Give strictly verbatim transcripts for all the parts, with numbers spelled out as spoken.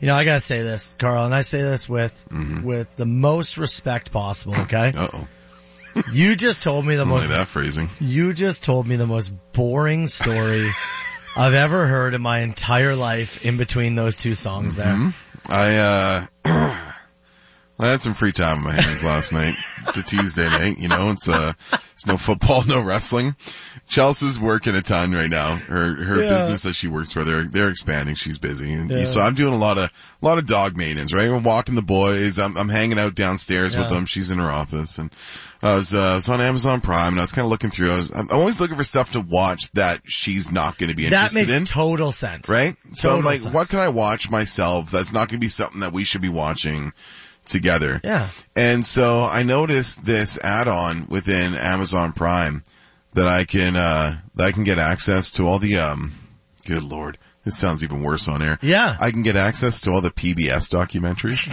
You know, I gotta say this, Carl, and I say this with, Mm-hmm. with the most respect possible, okay? Uh-oh. You just told me the Don't most, like that phrasing. you just told me the most boring story I've ever heard in my entire life in between those two songs Mm-hmm. there. I, uh, I had some free time on my hands last night. It's a Tuesday night, you know, it's, uh, it's no football, no wrestling. Chelsea's working a ton right now. Her, her Yeah. business that she works for, they're, they're expanding. She's busy. And Yeah. so I'm doing a lot of, a lot of dog maintenance, right? We're walking the boys. I'm, I'm hanging out downstairs with Yeah. them. She's in her office, and I was, uh, I was on Amazon Prime, and I was kind of looking through. I was, I'm always looking for stuff to watch that she's not going to be That interested makes in. total sense. Right? So I'm Total like, sense. what can I watch myself that's not going to be something that we should be watching together? Yeah. And so I noticed this add-on within Amazon Prime that I can, uh, that I can get access to all the, um, good lord, this sounds even worse on air. Yeah. I can get access to all the P B S documentaries.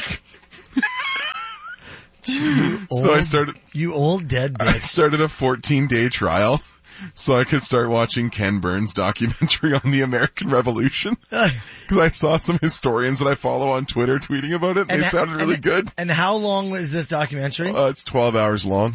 So I Old- started, You old dead I bitch. started a fourteen day trial so I could start watching Ken Burns' documentary on the American Revolution. Because I saw some historians that I follow on Twitter tweeting about it, and, And they ha- sounded really and- good. And how long was this documentary? Uh, it's twelve hours long.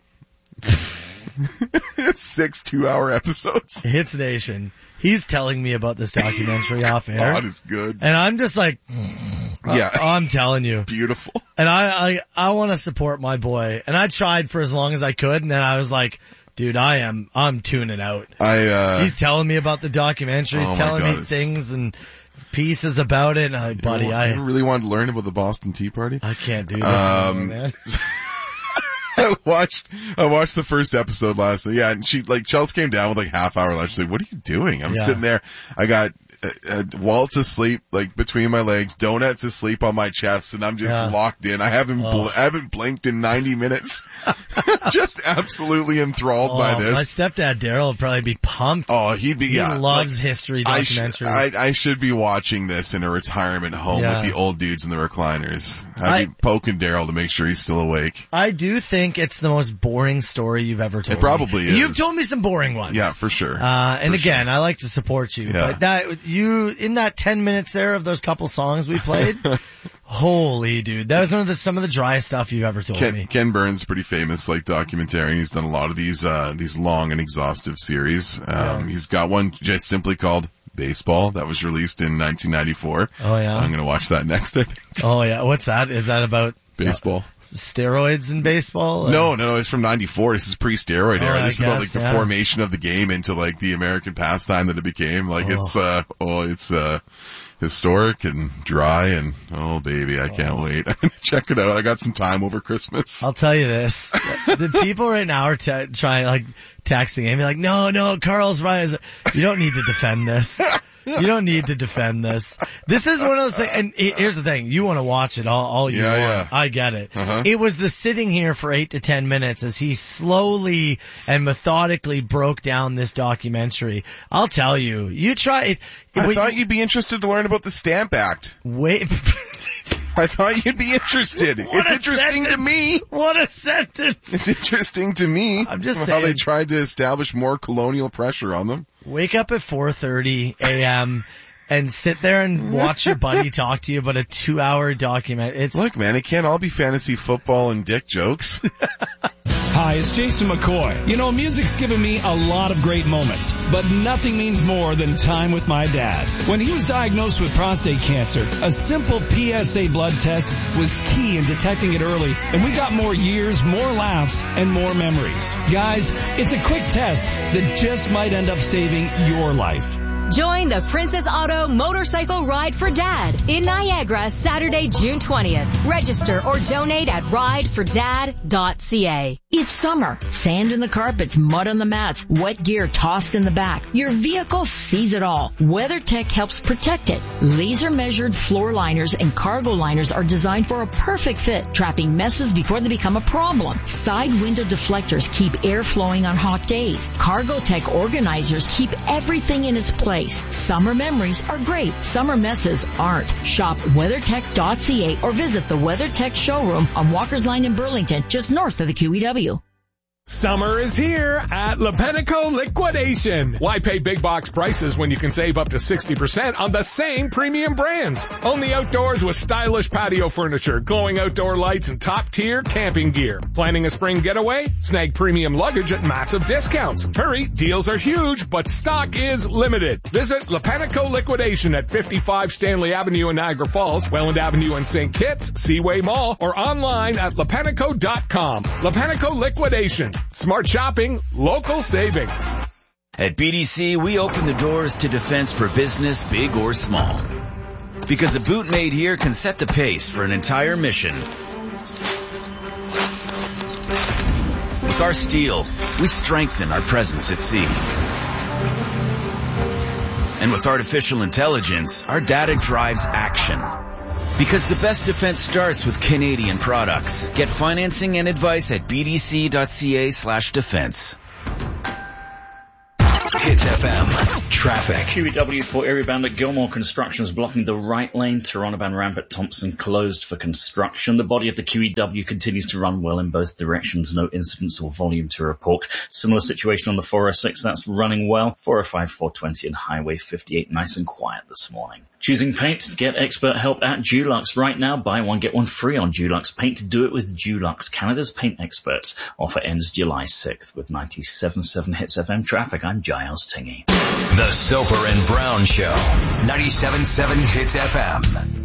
Six two-hour episodes. Hits Nation. He's telling me about this documentary off air. God is good. And I'm just like, Yeah. uh, I'm telling you. Beautiful. And I, I, I want to support my boy. And I tried for as long as I could. And then I was like, dude, I am, I'm tuning out. I, uh, He's telling me about the documentary. He's Oh my telling God, me it's- things and pieces about it. And I, buddy, you I, really wanted to learn about the Boston Tea Party? I can't do this Um, anymore, man. I watched, I watched the first episode last night. Yeah, and she, like, Chelsea came down with like half hour left. She's like, what are you doing? I'm Yeah. sitting there. I got, uh, uh, Walt asleep, like, between my legs, Donuts asleep on my chest, and I'm just Yeah. locked in. I haven't, bl- Oh. I haven't blinked in ninety minutes. Just absolutely enthralled Oh, by my this. stepdad Daryl would probably be pumped. Oh, he'd be, he yeah. loves like, history I, sh- documentaries. I, I should be watching this in a retirement home Yeah. with the old dudes in the recliners. I'd I- be poking Daryl to make sure he's still awake. I do think it's the most boring story you've ever told It probably me. is. You've told me some boring ones. Yeah, for sure. Uh, and For again, I like to support you, Yeah. but that, you, in that ten minutes there of those couple songs we played, holy dude, that was one of the, some of the driest stuff you've ever told Ken, me. Ken Burns, pretty famous, like, documentarian. He's done a lot of these, uh, these long and exhaustive series. Um, Yeah. he's got one just simply called Baseball that was released in nineteen ninety-four. Oh yeah. I'm gonna watch that next, I think. Oh yeah. What's that? Is that about Baseball. steroids in baseball? No, no, no, it's from ninety-four. This is pre-steroid Oh, era. I This is about, like, guess, the yeah. formation of the game into, like, the American pastime that it became. Like, Oh. it's, uh, oh, it's, uh, historic and dry and, oh baby, I can't wait. I'm gonna check it out. I got some time over Christmas. I'll tell you this. The people right now are t- trying, like, texting and be like, no, no, Carl's right. You don't need to defend this. You don't need to defend this. This is one of those things, and he- here's the thing, you want to watch it all, all you Yeah, want. yeah. I get it. Uh-huh. It was the sitting here for eight to ten minutes as he slowly and methodically broke down this documentary. I'll tell you, you try it. I wait, thought you'd be interested to learn about the Stamp Act. wait. I thought you'd be interested. What It's a interesting to sentence. me. What a sentence. It's interesting to me. I'm just how they saying. tried to establish more colonial pressure on them. Wake up at four thirty a.m. and sit there and watch your buddy talk to you about a two hour document. It's Look, man, it can't all be fantasy football and dick jokes. Hi, it's Jason McCoy. You know, music's given me a lot of great moments, but nothing means more than time with my dad. When he was diagnosed with prostate cancer, a simple P S A blood test was key in detecting it early, and we got more years, more laughs, and more memories. Guys, it's a quick test that just might end up saving your life. Join the Princess Auto Motorcycle Ride for Dad in Niagara Saturday, June twentieth. Register or donate at ride for dad dot c a. It's summer. Sand in the carpets, mud on the mats, wet gear tossed in the back. Your vehicle sees it all. WeatherTech helps protect it. Laser measured floor liners and cargo liners are designed for a perfect fit, trapping messes before they become a problem. Side window deflectors keep air flowing on hot days. CargoTech organizers keep everything in its place. Summer memories are great. Summer messes aren't. Shop weather tech dot c a or visit the WeatherTech showroom on Walker's Line in Burlington, just north of the Q E W. Summer is here at Lepenico Liquidation. Why pay big box prices when you can save up to sixty percent on the same premium brands? Only outdoors with stylish patio furniture, glowing outdoor lights, and top-tier camping gear. Planning a spring getaway? Snag premium luggage at massive discounts. Hurry, deals are huge, but stock is limited. Visit Lepenico Liquidation at fifty-five Stanley Avenue in Niagara Falls, Welland Avenue in Saint Kitts, Seaway Mall, or online at lepenico dot com. Lepenico Liquidation. Smart shopping, local savings. At B D C, we open the doors to defense for business, big or small. Because a boot made here can set the pace for an entire mission. With our steel, we strengthen our presence at sea. And with artificial intelligence, our data drives action. Because the best defense starts with Canadian products. Get financing and advice at bdc.ca slash defense. Hits F M. Traffic. Q E W for area bound at Gilmore Construction is blocking the right lane. Toronto-bound ramp at Thompson closed for construction. The body of the Q E W continues to run well in both directions. No incidents or volume to report. Similar situation on the four oh six. That's running well. four oh five, four twenty and Highway fifty-eight. Nice and quiet this morning. Choosing paint? Get expert help at Dulux. Right now, buy one, get one free on Dulux Paint. Do it with Dulux, Canada's paint experts. Offer ends July sixth with ninety-seven point seven Hits F M traffic. I'm Giles Tingy. The Soper and Brown Show. ninety-seven point seven Hits F M.